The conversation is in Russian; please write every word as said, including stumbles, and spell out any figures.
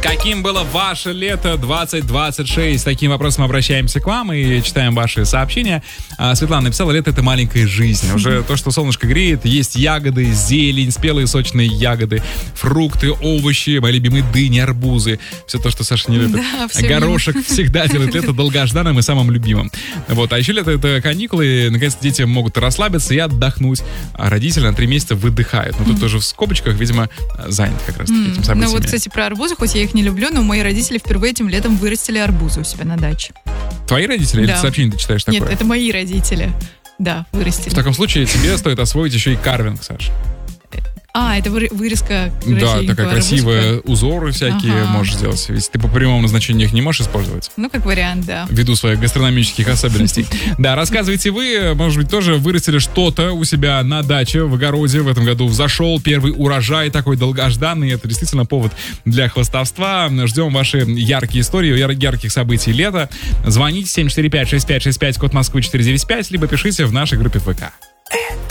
Каким было ваше лето двадцать двадцать шесть? С таким вопросом обращаемся к вам и читаем ваши сообщения. А, Светлана написала: лето — это маленькая жизнь. Уже то, что солнышко греет, есть ягоды, зелень, спелые сочные ягоды, фрукты, овощи, мои любимые дыни, арбузы. Все то, что Саша не любит. Да, Горошек любим. Всегда делает лето долгожданным и самым любимым. Вот. А еще лето — это каникулы. Наконец-то дети могут расслабиться и отдохнуть. А родители на три месяца выдыхают. Но тут mm. тоже в скобочках, видимо, занят как раз mm. этим событиями. Ну вот, кстати, про арбузы, хоть я их не люблю, но мои родители впервые этим летом вырастили арбузы у себя на даче. Твои родители? Да. Или сообщение ты читаешь такое? Нет, это мои родители. Да, вырастили. В таком случае тебе стоит освоить еще и карвинг, Саш. А, это вырезка Да, такая красивая, узоры всякие ага. можешь сделать. Если ты по прямому назначению их не можешь использовать. Ну, как вариант, да. Ввиду своих гастрономических особенностей. Да, рассказывайте вы, может быть, тоже вырастили что-то у себя на даче, в огороде. В этом году взошел первый урожай, такой долгожданный. Это действительно повод для хвастовства. Ждем ваши яркие истории, ярких событий лета. Звоните семь четыре пять шесть пять шесть пять, код Москвы четыреста девяносто пять, либо пишите в нашей группе ВК.